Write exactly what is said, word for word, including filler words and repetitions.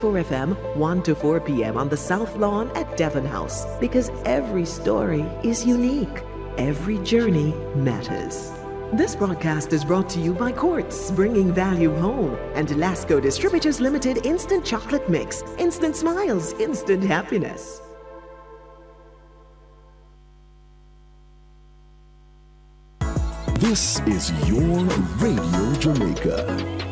four F M, one to four P M on the South Lawn at Devon House. Because every story is unique. Every journey matters. This broadcast is brought to you by Quartz, bringing value home, and Lasco Distributors Limited Instant Chocolate Mix. Instant smiles, instant happiness. This is your Radio Jamaica.